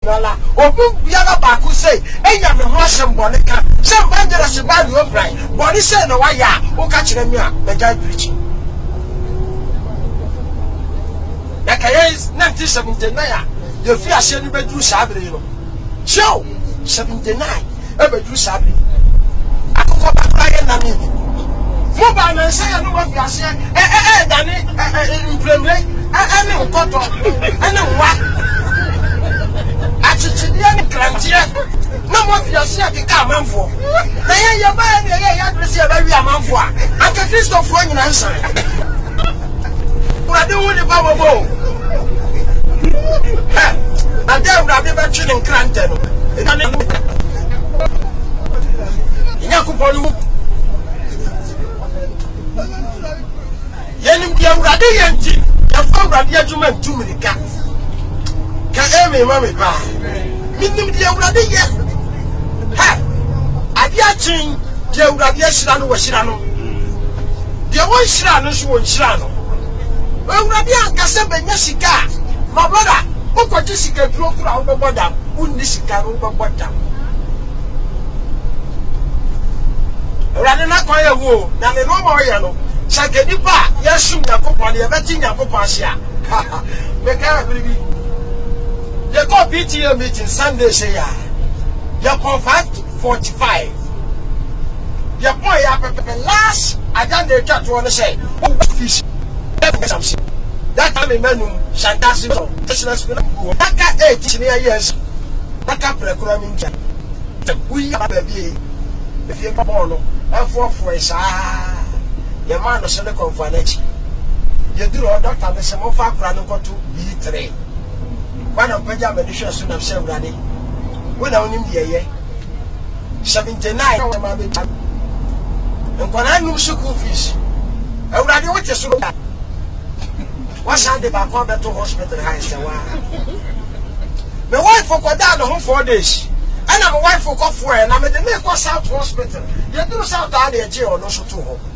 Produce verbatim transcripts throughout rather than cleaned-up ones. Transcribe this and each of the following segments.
wala obu biara ba ku say enya me ho asem bone ka se banjere se ba ni obran bone say na wa ya o ka kire mi a mega preach na kayes nineteen seventy-nine ye fi ase ni bedru sabire no show seventy-nine e bedru sabire akoko ba ka ye na mi mo ba na say no wa fi ase eh eh dani eh impremre eh eh nkoto eh ne wa achichidie ni krantie na mo fi ase akeka amanfo na ye ye ba ye ye ye adresi ye ba wi amanfo a anka Christopher onyina nsan ura de woni ba bobo ha ade ura de ba twi ni krante no ina ne nya ku polu yenim dia ura de yenti ya fa ura de adwuma ntumrika ka eme mama ba minim dia ura de ye ha ade achin dia ura de shira no wo shira no dia wo shira no so wo shira no ura de ankase benya sika my brother ukoti sika duro kura wo boda unni sika ro boda ura de na kwa ye wo na me no mo ye no sagedi pa yesum yakopon ye beti yakopon ahia me ka biribi ye go P T A meeting Sunday say ya ya kon five forty-five ya boy ya pepe last agenda chat won say fish that time menu shandasi so business people that eight years that programming we are baby if you come on f four for sa your man was the conference. You do all doctor, the same of our crown go to B three. One of Pajam edition soon of Sam Rani. When I knew the year seventy nine, and when I knew school fees, I would have watched so. What's on the back of the hospital? My wife for down the home four days, and I'm a wife for cough for, and I'm at the next South Hospital. You do South Area jail, no so to home.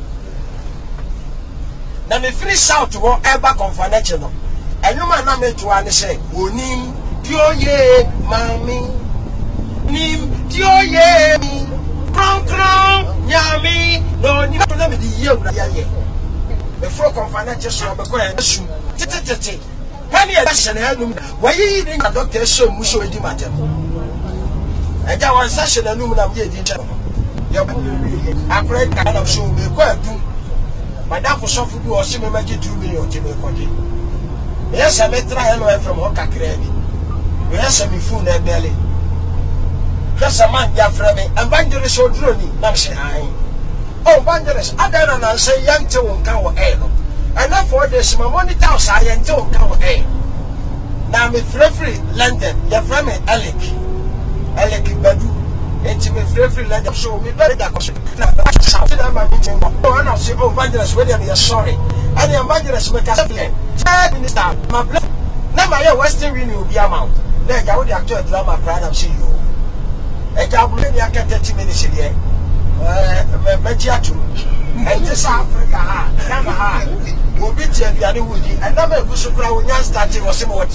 Na me finish shout to one ever conference no enyo ma na me to an say onim dioye mami nim dioye mi kron kron nyami no ni na me di ye ura ye me fro conference so be ko esu titititi when ye session hanum wayi ni na doctor so mu so edi matem eja one session hanum na me edi nche ye akure kan of so me ko adu madam for some food or see me make two million to me koji. Yes, I met try hello from Hoka Kremi. Yes, I me phone and belly. Just a man ya frame and banjere so droni, nam say I. Oh, banjers, I don't know say young to one cow air. And now for this my money house I and to cow air. Now me free London, ya frame Alec. Alec Badu. And to me free London show me better that question. I say, oh, Evangelist, whether you are sorry. And the Evangelist make a plan. Third minister, my blessing. Now, my Western Union will be a mount. Then I would actually drama pride and see you. And I will maybe I can thirty minutes here. Uh, Mejiatu. And this Africa, Yamaha, will be to the other woody. And never go so crowd when you starting or some